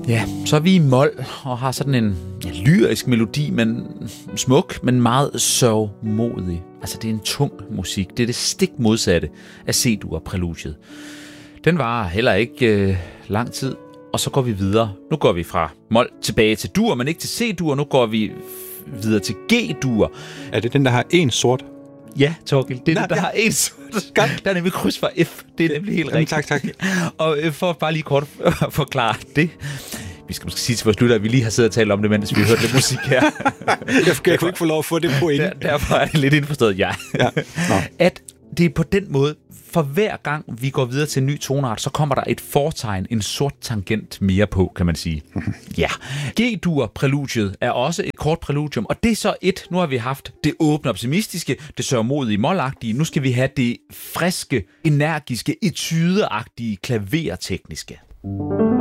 Ja, så er vi i mol og har sådan en lyrisk melodi, men smuk, men meget sørgmodig. Altså, det er en tung musik. Det er det stik modsatte af C-dur-præludiet. Den varer heller ikke lang tid, og så går vi videre. Nu går vi fra mol tilbage til dur, men ikke til C-dur. Nu går vi videre til G-dur. Er det den, der har en sort? Ja, Torgild, det er den, der har en sort. Der er nemlig kryds for F. Det er nemlig helt rigtigt. Tak. Og for bare lige kort at forklare det. Vi skal måske sige til vores lytter, at vi lige har siddet og talt om det, mens vi har hørt lidt musik her. Jeg kunne ikke få lov at få det point. Derfor er det lidt indforstået, ja. At det er på den måde, for hver gang vi går videre til en ny tonart, så kommer der et fortegn, en sort tangent mere på, kan man sige. Ja. G-dur-præludiet er også et kort præludium, og det er så nu har vi haft det åbne optimistiske, det sørgmodige målagtige, nu skal vi have det friske, energiske, etudeagtige, klavertekniske.